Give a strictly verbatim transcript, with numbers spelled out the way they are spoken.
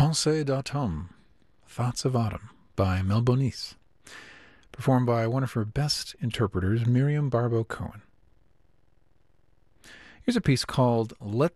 Pensées d'automne, Thoughts of Autumn by Mel Bonis, performed by one of her best interpreters, Miriam Barbo Cohen. Here's a piece called Let